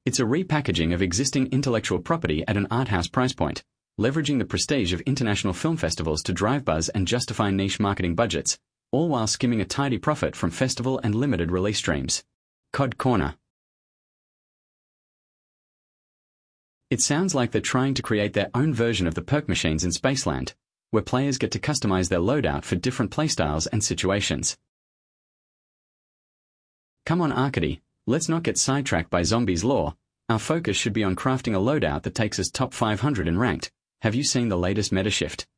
It's a repackaging of existing intellectual property at an art house price point, leveraging the prestige of international film festivals to drive buzz and justify niche marketing budgets, all while skimming a tidy profit from festival and limited release streams. COD Corner. It sounds like they're trying to create their own version of the perk machines in Spaceland, where players get to customize their loadout for different playstyles and situations. Come on Arcady, let's not get sidetracked by zombies lore. Our focus should be on crafting a loadout that takes us top 500 in ranked. Have you seen the latest meta shift?